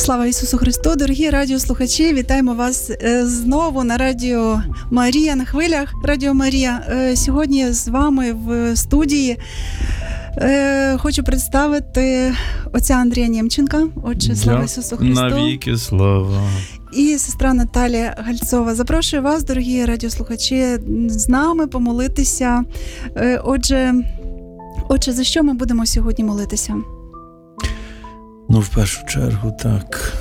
Слава Ісусу Христу! Дорогі радіослухачі, вітаємо вас знову на Радіо Марія, на хвилях Радіо Марія. Сьогодні з вами в студії хочу представити отця Андрія Нємченка. Отче, слава Ісусу Христу! Навіки слава! І сестра Наталія Гальцова. Запрошую вас, дорогі радіослухачі, з нами помолитися. Отже, за що ми будемо сьогодні молитися? В першу чергу, так,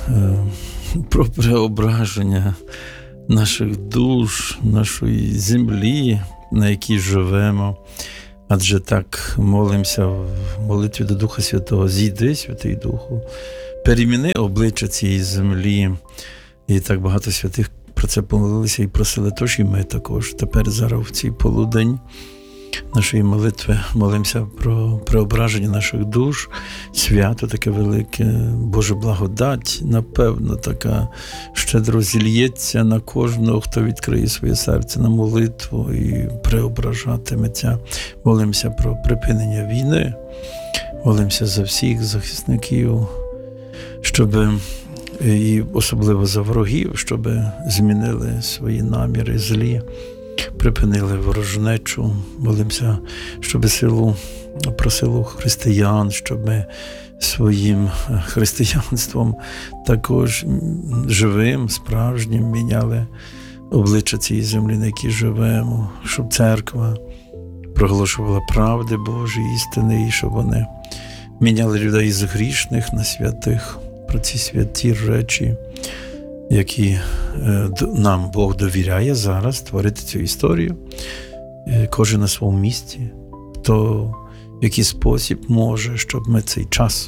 про преображення наших душ, нашої землі, на якій живемо. Адже так молимося в молитві до Духа Святого: «Зійди, Святий Духу, переміни обличчя цієї землі». І так багато святих про це помолилися і просили, тож і ми також. Тепер зараз в цій полудень нашої молитви молимося про преображення наших душ, свято таке велике, Божа благодать, напевно, така щедро зільється на кожного, хто відкриє своє серце на молитву і преображатиметься. Молимося про припинення війни, молимося за всіх захисників, щоб, і особливо за ворогів, щоб змінили свої наміри злі, припинили ворожнечу. Молимося, щоб про силу християн, щоб ми своїм християнством також живим, справжнім міняли обличчя цієї землі, на якій живемо, щоб церква проголошувала правди Божі, істини, і щоб вони міняли людей з грішних на святих, про ці святі речі, які нам Бог довіряє зараз творити цю історію. Кожен на своєму місці, хто в який спосіб може, щоб ми цей час,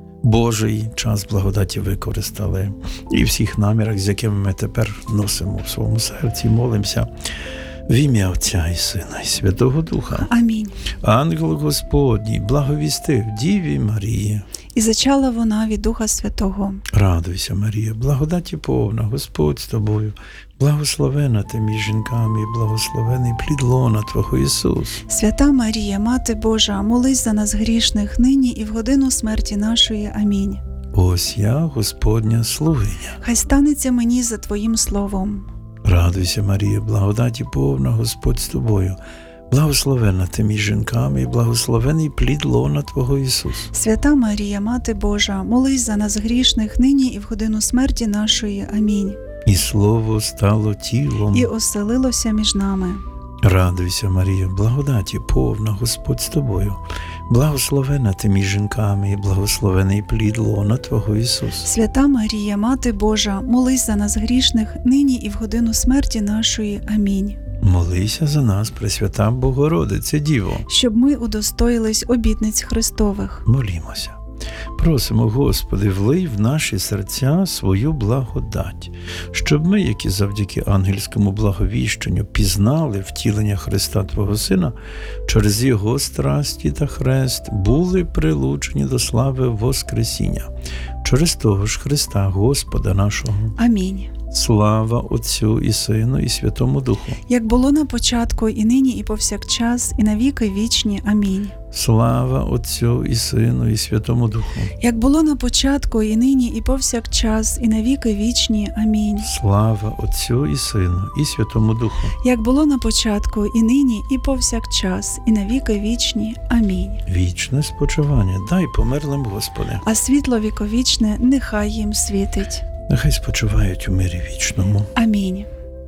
Божий час благодаті використали. І в всіх намірах, з якими ми тепер носимо в своєму серці, молимося в ім'я Отця і Сина і Святого Духа. Амінь. Ангел Господній благовістив Діві Марії. І зачала вона від Духа Святого. Радуйся, Марія, благодаті повна, Господь з тобою, благословена ти між жінками, і благословений плід лона Твого Ісус. Свята Марія, Мати Божа, молись за нас грішних, нині і в годину смерті нашої. Амінь. Ось я, Господня слугиня. Хай станеться мені за Твоїм словом. Радуйся, Марія, благодаті повна, Господь з тобою, благословена ти між жінками, і благословений плід лона Твого Ісус. Свята Марія, Мати Божа, молись за нас грішних, нині і в годину смерті нашої. Амінь. І Слово стало тілом. І оселилося між нами. Радуйся, Марія, благодаті повна, Господь з тобою, благословена ти між жінками, і благословений плід лона Твого Ісус. Свята Марія, Мати Божа, молись за нас грішних, нині і в годину смерті нашої. Амінь. Молися за нас, Пресвята Богородице Діво, щоб ми удостоїлись обітниць Христових. Молімося. Просимо, Господи, влий в наші серця свою благодать, щоб ми, які завдяки ангельському благовіщенню пізнали втілення Христа Твого Сина, через Його страсті та хрест були прилучені до слави Воскресіння. Через того ж Христа, Господа нашого. Амінь. Слава Отцю і Сину і Святому Духу. Як було на початку, і нині, і повсякчас, і на віки вічні. Амінь. Слава Отцю і Сину і Святому Духу. Як було на початку, і нині, і повсякчас, і на віки вічні. Амінь. Слава Отцю і Сину і Святому Духу. Як було на початку, і нині, і повсякчас, і на віки вічні. Амінь. Вічне спочивання дай померлим, Господи. А світло віковічне нехай їм світить. Нехай спочивають у мирі вічному. Амінь.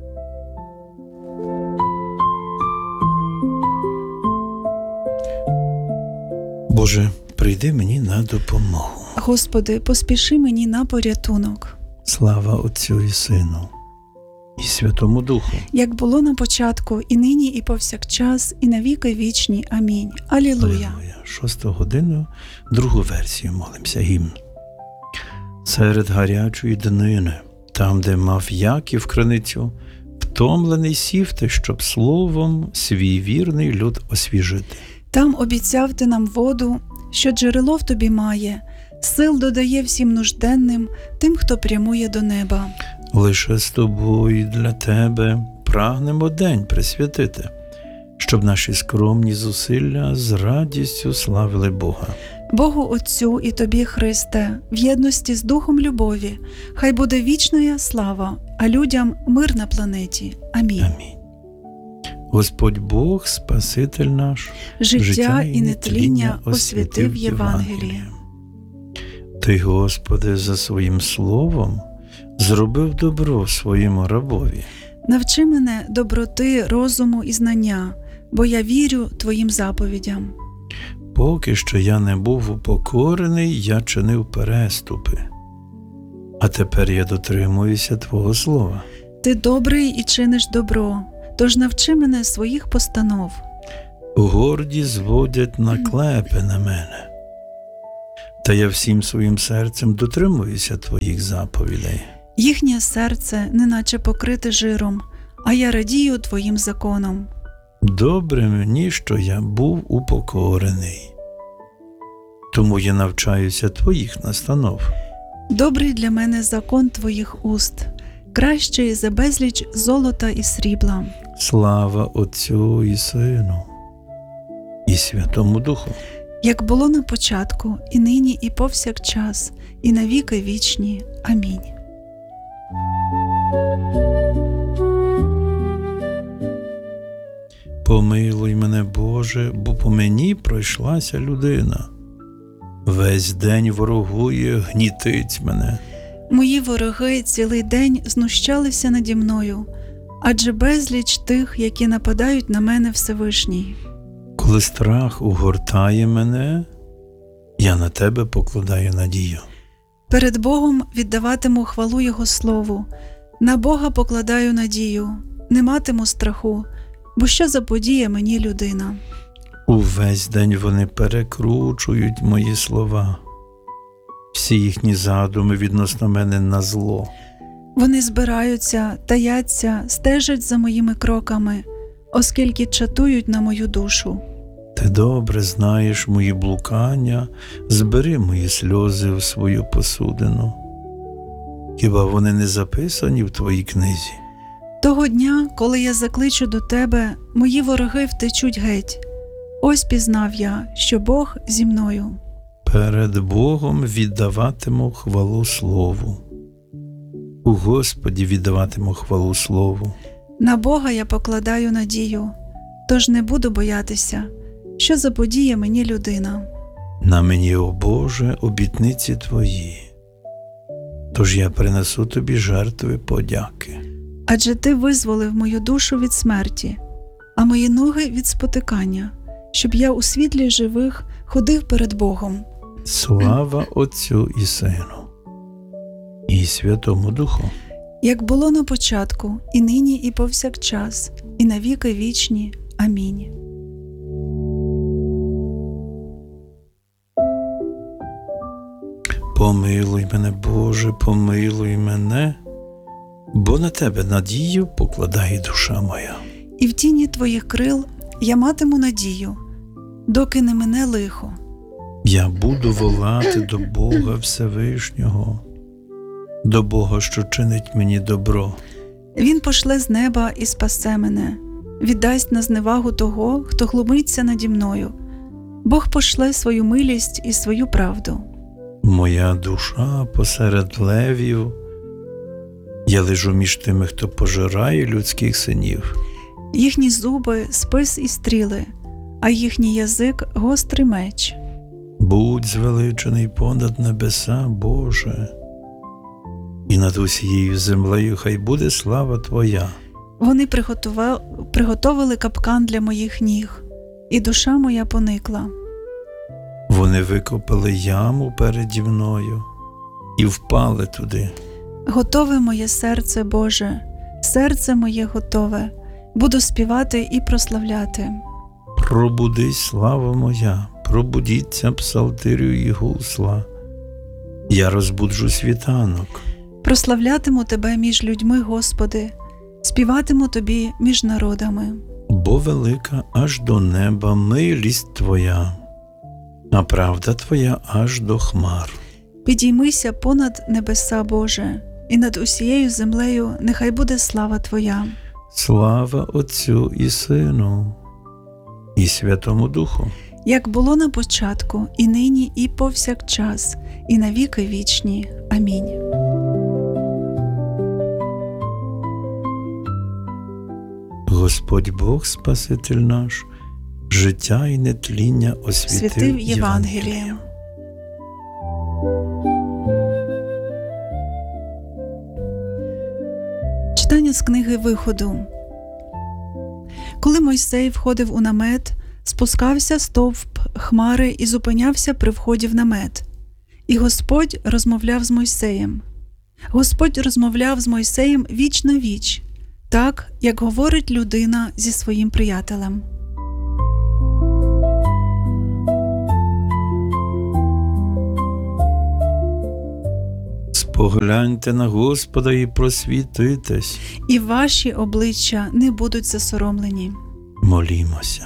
Боже, прийди мені на допомогу. Господи, поспіши мені на порятунок. Слава Отцю і Сину і Святому Духу. Як було на початку, і нині, і повсякчас, і на віки вічні. Амінь. Алілуя. Алілуя. 6 годину, другу версію молимося, гімн. Серед гарячої днини, там, де мав Яків криницю, втомлений сів ти, щоб словом свій вірний люд освіжити. Там обіцяв ти нам воду, що джерело в тобі має, сил додає всім нужденним, тим, хто прямує до неба. Лише з тобою для тебе прагнемо день присвятити, щоб наші скромні зусилля з радістю славили Бога. Богу Отцю і Тобі, Христе, в єдності з Духом любові, хай буде вічна слава, а людям мир на планеті. Амінь. Амінь. Господь Бог, Спаситель наш, Життя і нетління освятив Євангелієм. Ти, Господи, за своїм словом зробив добро своєму рабові. Навчи мене доброти, розуму і знання, бо я вірю Твоїм заповідям. Поки що я не був упокорений, я чинив переступи. А тепер я дотримуюся Твого слова. Ти добрий і чиниш добро, тож навчи мене своїх постанов. Горді зводять наклепи на мене. Та я всім своїм серцем дотримуюся Твоїх заповідей. Їхнє серце неначе покрите жиром, а я радію Твоїм законом. Добре мені, що я був упокорений. Тому я навчаюся Твоїх настанов. Добрий для мене закон Твоїх уст, кращий за безліч золота і срібла. Слава Отцю і Сину і Святому Духу. Як було на початку, і нині, і повсякчас, і навіки вічні. Амінь. Помилуй мене, Боже, бо по мені пройшлася людина. Весь день ворогує, гнітить мене. Мої вороги цілий день знущалися наді мною, адже безліч тих, які нападають на мене Всевишній. Коли страх угортає мене, я на Тебе покладаю надію. Перед Богом віддаватиму хвалу Його слову, на Бога покладаю надію, не матиму страху, бо що заподіє мені людина? Увесь день вони перекручують мої слова. Всі їхні задуми відносно мене на зло. Вони збираються, таяться, стежать за моїми кроками, оскільки чатують на мою душу. Ти добре знаєш мої блукання, збери мої сльози в свою посудину. Хіба вони не записані в Твоїй книзі? Того дня, коли я закличу до Тебе, мої вороги втечуть геть. Ось пізнав я, що Бог зі мною. Перед Богом віддаватиму хвалу Слову. У Господі віддаватиму хвалу Слову. На Бога я покладаю надію, тож не буду боятися, що заподіє мені людина. На мені, о Боже, обітниці Твої. Тож я принесу Тобі жертви подяки. Адже Ти визволив мою душу від смерті, а мої ноги від спотикання, щоб я у світлі живих ходив перед Богом. Слава Отцю і Сину і Святому Духу. Як було на початку, і нині, і повсякчас, і навіки вічні. Амінь. Помилуй мене, Боже, помилуй мене, бо на Тебе надію покладає душа моя. І в тіні Твоїх крил я матиму надію, доки не мине лихо. Я буду волати до Бога Всевишнього, до Бога, що чинить мені добро. Він пошле з неба і спасе мене, віддасть на зневагу того, хто глумиться наді мною. Бог пошле свою милість і свою правду. Моя душа посеред левів, я лежу між тими, хто пожирає людських синів. Їхні зуби – спис і стріли, а їхній язик – гострий меч. Будь звеличений понад небеса, Боже, і над усією землею хай буде слава Твоя. Вони приготовили капкан для моїх ніг, і душа моя поникла. Вони викопали яму переді мною і впали туди. Готове моє серце, Боже, серце моє готове, буду співати і прославляти. Пробудись, слава моя, пробудіться псалтирю і гусла. Я розбуджу світанок. Прославлятиму Тебе між людьми, Господи, співатиму Тобі між народами. Бо велика аж до неба милість Твоя, а правда Твоя аж до хмар. Підіймися понад небеса, Боже, і над усією землею нехай буде слава Твоя. Слава Отцю і Сину і Святому Духу. як було на початку, і нині, і повсякчас, і на віки вічні. Амінь. Господь Бог, Спаситель наш, життя і нетління освятив Євангелієм. Читання з книги Виходу. Коли Мойсей входив у намет, спускався стовп хмари і зупинявся при вході в намет. І Господь розмовляв з Мойсеєм. Господь розмовляв з Мойсеєм віч на віч, так, як говорить людина зі своїм приятелем. Спогляньте на Господа і просвітитесь. І ваші обличчя не будуть засоромлені. Молімося.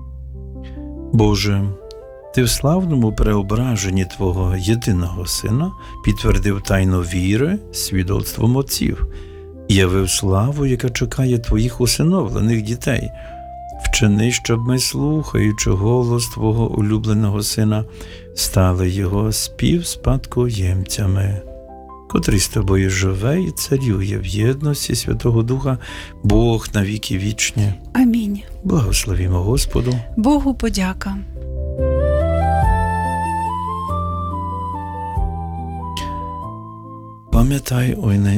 Боже, Ти в славному преображенні Твого єдиного Сина підтвердив тайну віри свідоцтвом отців і явив славу, яка чекає Твоїх усиновлених дітей. Вчини, щоб ми, слухаючи голос Твого улюбленого Сина, стали Його співспадкоємцями, котрий з Тобою живе і царює в єдності Святого Духа, Бог на віки вічні. Амінь. Благословімо Господу. Богу подяка. Пам'ятай,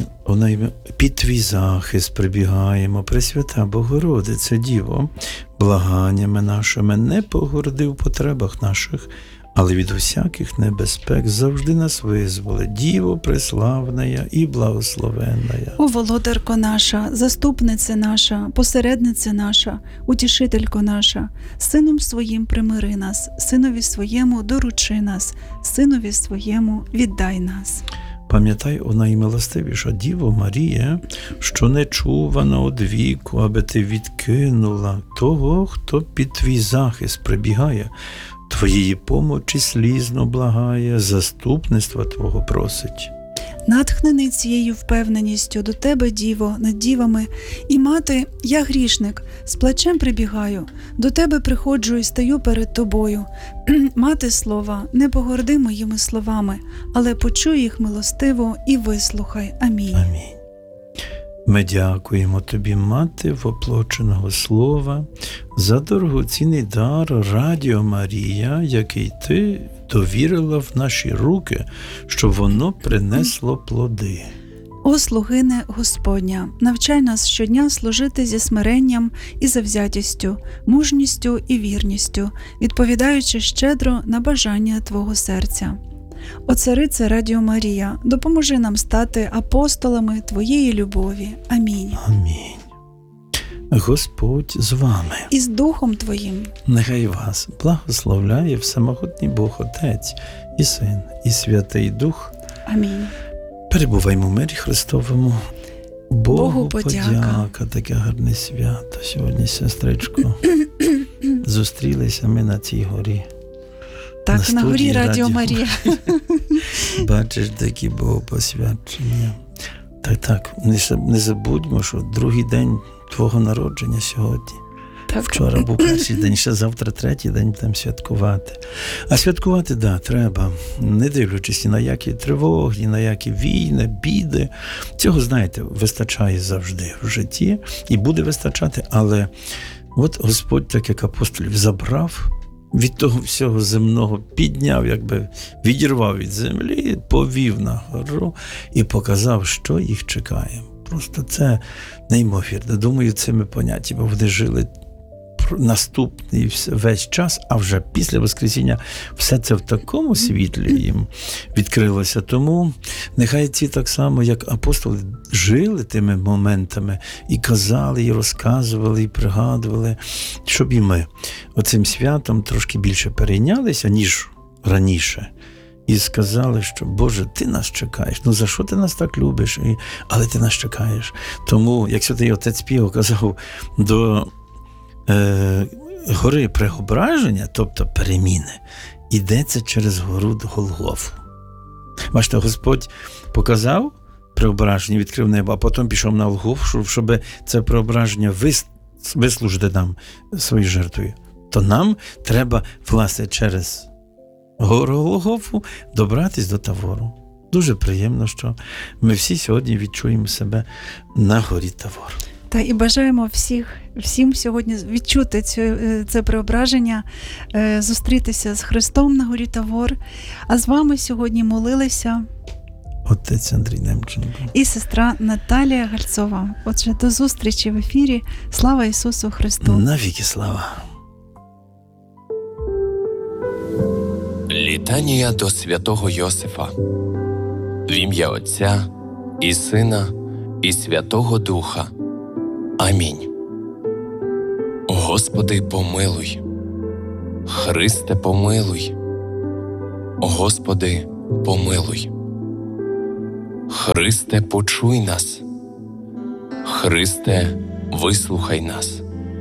під Твій захист прибігаємо, Пресвята Богородице Діво, благаннями нашими не погорди в потребах наших, але від усяких небезпек завжди нас визволи, Діво преславная і благословенная. О, володарко наша, заступниця наша, посередниця наша, утішителько наша, Сином Своїм примири нас, Синові Своєму доручи нас, Синові Своєму віддай нас. Пам'ятай, о наймилостивіша Діво Марія, що не чувана од віку, аби ти відкинула того, хто під твій захист прибігає, твоєї помочі слізно благає, заступництва Твого просить. Натхнений цією впевненістю до Тебе, Діво, над дівами, і мати, я грішник, з плачем прибігаю, до Тебе приходжу і стаю перед Тобою. Мати слова, не погорди моїми словами, але почуй їх милостиво і вислухай. Амінь. Амінь. Ми дякуємо Тобі, Мати воплоченого Слова, за дорогоцінний дар Радіо Марія, який Ти довірила в наші руки, щоб воно принесло плоди. О, слугине Господня, навчай нас щодня служити зі смиренням і завзятістю, мужністю і вірністю, відповідаючи щедро на бажання Твого серця. О, Царице Радіо Марія, допоможи нам стати апостолами Твоєї любові. Амінь. Амінь. Господь з вами. І з Духом Твоїм. Нехай вас благословляє всемогутній Бог Отець, і Син, і Святий Дух. Амінь. Перебуваймо в мирі Христовому. Богу подяка. Таке гарне свято сьогодні, сестричко. Зустрілися ми на цій горі. Так, на горі Радіо Марія. Бачиш, такі богопосвячення. Так, не забудьмо, що другий день Твого народження сьогодні. Так. Вчора був перший день, ще завтра третій день будемо святкувати. А святкувати, треба, не дивлячись ні на які тривоги, ні на які війни, біди. Цього, знаєте, вистачає завжди в житті і буде вистачати, але от Господь, так як апостолів, забрав від того всього земного, підняв, якби відірвав від землі, повів на гору і показав, що їх чекає. Просто це неймовірно. Думаю, цими поняттями вони жили наступний весь час, а вже після Воскресіння все це в такому світлі їм відкрилося. Тому нехай ці так само, як апостоли, жили тими моментами і казали, і розказували, і пригадували, щоб і ми оцим святом трошки більше перейнялися, ніж раніше. І сказали, що, Боже, Ти нас чекаєш. За що Ти нас так любиш? Але Ти нас чекаєш. Тому, як Святий Отець Піо казав, до гори преображення, тобто переміни, йдеться через гору Голгофу. Бачите, Господь показав преображення, відкрив небо, а потім пішов на Голгофу, щоб це преображення вислужити нам своєю жертвою. то нам треба, власне, через гору Голгофу добратись до Тавору. Дуже приємно, що ми всі сьогодні відчуємо себе на горі Тавор. Та і бажаємо всім сьогодні відчути це преображення, зустрітися з Христом на горі Тавор. А з вами сьогодні молилися отець Андрій Немченко і сестра Наталія Гальцова. Отже, до зустрічі в ефірі. Слава Ісусу Христу! Навіки слава! Літанія до святого Йосифа. В ім'я Отця і Сина і Святого Духа. Амінь. Господи, помилуй. Христе, помилуй. Господи, помилуй. Христе, почуй нас. Христе, вислухай нас.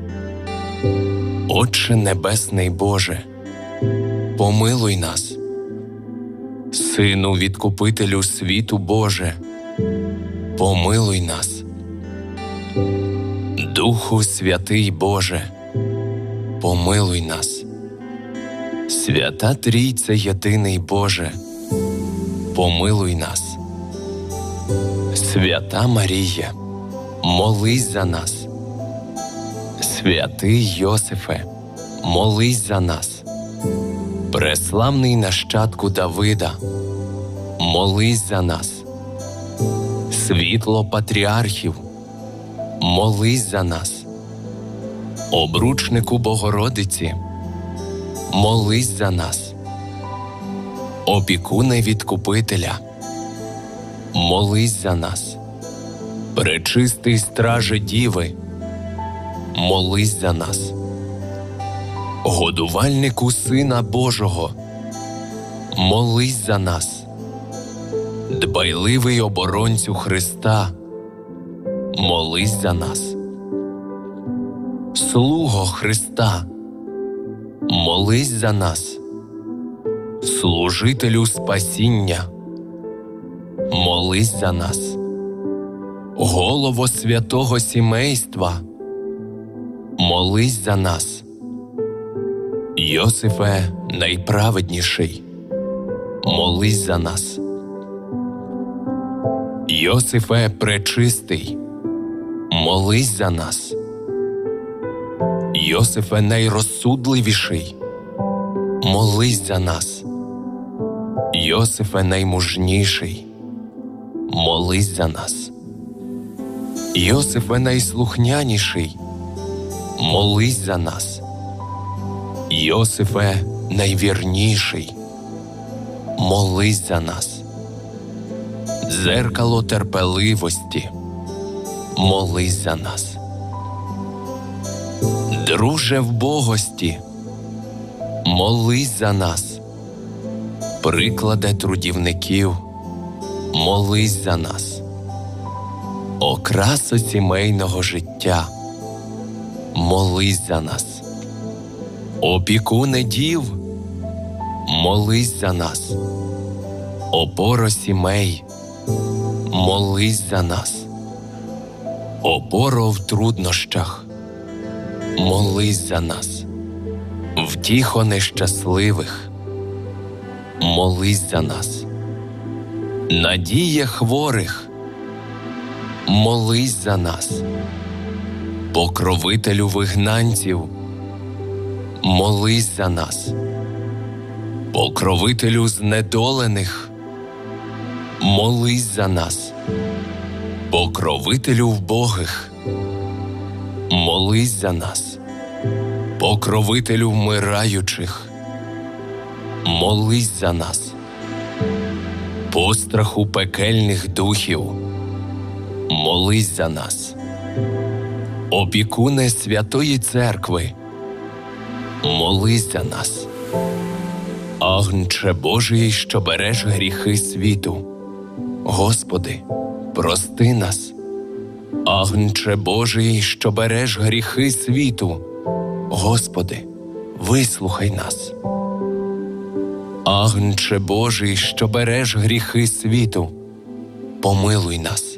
Отче Небесний Боже, помилуй нас. Сину Відкупителю світу Боже, помилуй нас. Духу Святий Боже, помилуй нас. Свята Трійце Єдиний Боже, помилуй нас. Свята Марія, молись за нас. Святий Йосифе, молись за нас. Преславний нащадку Давида, молись за нас. Світло патріархів, молись за нас. Обручнику Богородиці, молись за нас. Опікуне Відкупителя, молись за нас. Пречистий страже Діви, молись за нас. Годувальнику Сина Божого, молись за нас. Дбайливий оборонцю Христа, молись за нас. Слуго Христа, молись за нас. Служителю спасіння, молись за нас. Голово святого сімейства, молись за нас. Йосифе найправедніший, молись за нас. Йосифе пречистий, молись за нас. Йосифе найрозсудливіший, молись за нас. Йосифе наймужніший, молись за нас. Йосифе найслухняніший, молись за нас. Йосифе найвірніший, молись за нас. Дзеркало терпеливості, молись за нас. Друже вбогості, молись за нас. Прикладе трудівників, молись за нас. Окрасо сімейного життя, молись за нас. Опікуне дів, молись за нас. Опоро сімей, молись за нас. Опоро в труднощах, молись за нас. Втіхо нещасливих, молись за нас. Надія хворих, молись за нас. Покровителю вигнанців, молись за нас. Покровителю знедолених, молись за нас. Покровителю вбогих, молись за нас. Покровителю вмираючих, молись за нас. Постраху пекельних духів, молись за нас. Опікуне Святої Церкви, молись за нас. Агнче Божий, що береш гріхи світу, Господи, прости нас. Агнче Божий, що береш гріхи світу, Господи, вислухай нас. Агнче Божий, що береш гріхи світу, помилуй нас.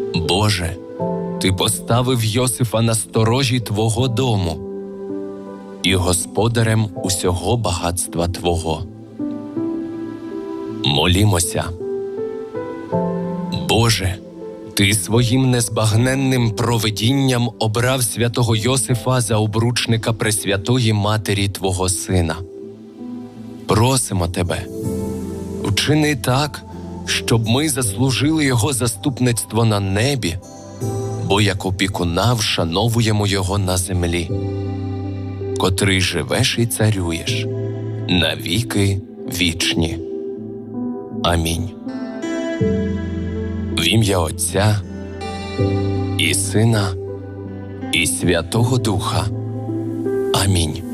Боже, Ти поставив Йосифа на сторожі Твого дому. і господарем усього багатства Твого. Молімося. Боже, Ти своїм незбагненним провидінням обрав святого Йосифа за обручника Пресвятої Матері Твого Сина. Просимо Тебе, вчини так, щоб ми заслужили Його заступництво на небі, бо як опікуна вшановуємо Його на землі, котрий живеш і царюєш на віки вічні. Амінь. В ім'я Отця і Сина і Святого Духа. Амінь.